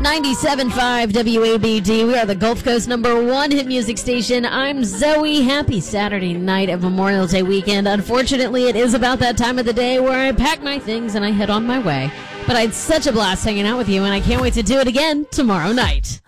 97.5 WABD. We are the Gulf Coast #1 hit music station. I'm Zoe. Happy Saturday night of Memorial Day weekend. Unfortunately, it is about that time of the day where I pack my things and I head on my way. But I had such a blast hanging out with you, and I can't wait to do it again tomorrow night.